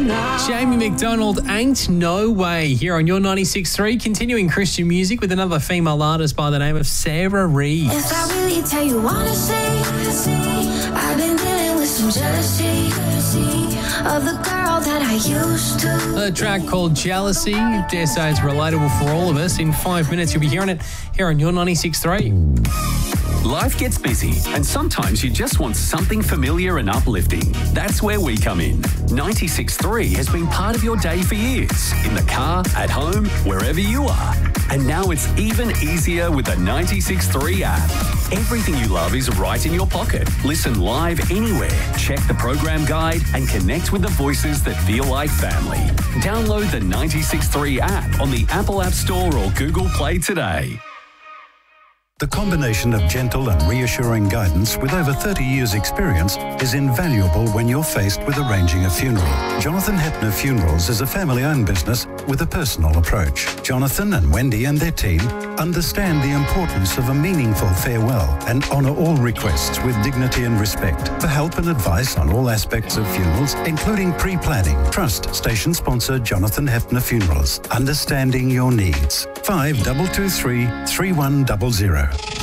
Jamie McDonald, Ain't No Way, here on your 96.3, continuing Christian music with another female artist by the name of Sarah Reed. If I really tell you honestly, I've been dealing with some jealousy of the girl that I used to. A track called Jealousy, dare say it's relatable for all of us. In 5 minutes you'll be hearing it here on your 96.3. Life gets busy, and sometimes you just want something familiar and uplifting. That's where we come in. 96.3 has been part of your day for years. In the car, at home, wherever you are. And now it's even easier with the 96.3 app. Everything you love is right in your pocket. Listen live anywhere, check the program guide, and connect with the voices that feel like family. Download the 96.3 app on the Apple App Store or Google Play today. The combination of gentle and reassuring guidance with over 30 years' experience is invaluable when you're faced with arranging a funeral. Jonathan Hepner Funerals is a family-owned business with a personal approach. Jonathan and Wendy and their team understand the importance of a meaningful farewell and honour all requests with dignity and respect. For help and advice on all aspects of funerals, including pre-planning, trust station sponsor Jonathan Hepner Funerals. Understanding your needs. 5223 3100.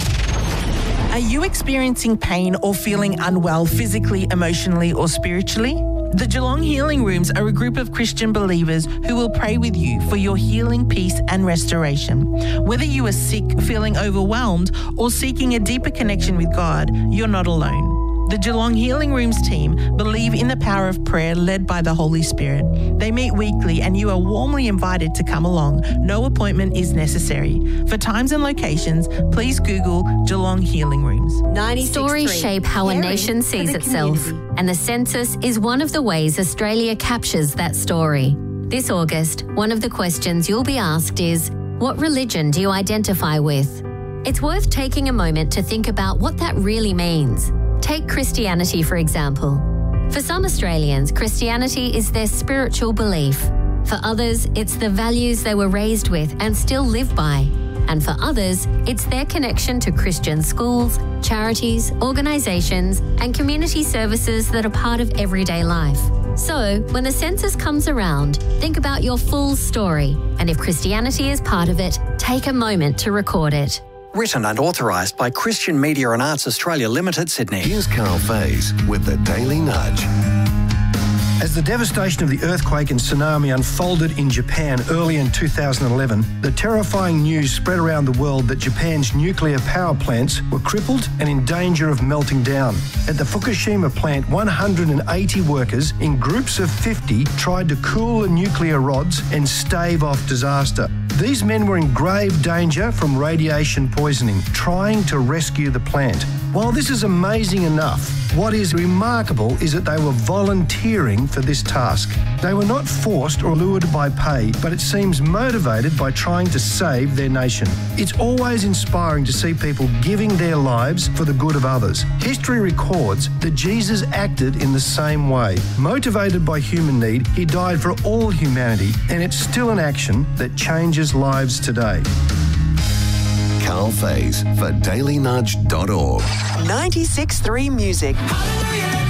Are you experiencing pain or feeling unwell physically, emotionally, or spiritually? The Geelong Healing Rooms are a group of Christian believers who will pray with you for your healing, peace, and restoration. Whether you are sick, feeling overwhelmed, or seeking a deeper connection with God, you're not alone. The Geelong Healing Rooms team believe in the power of prayer led by the Holy Spirit. They meet weekly and you are warmly invited to come along. No appointment is necessary. For times and locations, please Google Geelong Healing Rooms. Stories shape how a nation sees itself, and the census is one of the ways Australia captures that story. This August, one of the questions you'll be asked is, what religion do you identify with? It's worth taking a moment to think about what that really means. Take Christianity, for example. For some Australians, Christianity is their spiritual belief. For others, it's the values they were raised with and still live by. And for others, it's their connection to Christian schools, charities, organisations, and community services that are part of everyday life. So, when the census comes around, think about your full story. And if Christianity is part of it, take a moment to record it. Written and authorised by Christian Media and Arts Australia Limited, Sydney. Here's Carl Faze with the Daily Nudge. As the devastation of the earthquake and tsunami unfolded in Japan early in 2011, the terrifying news spread around the world that Japan's nuclear power plants were crippled and in danger of melting down. At the Fukushima plant, 180 workers in groups of 50 tried to cool the nuclear rods and stave off disaster. These men were in grave danger from radiation poisoning, trying to rescue the plant. While this is amazing enough, what is remarkable is that they were volunteering for this task. They were not forced or lured by pay, but it seems motivated by trying to save their nation. It's always inspiring to see people giving their lives for the good of others. History records that Jesus acted in the same way. Motivated by human need, he died for all humanity, and it's still an action that changes lives today. Carl Faze for dailynudge.org. 96.3 Music.